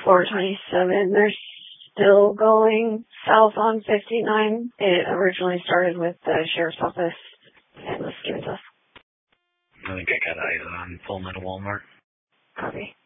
427. They're still going south on 59. It originally started with the sheriff's office and the Skins. I think I got eyes on pulling at a Walmart. Copy.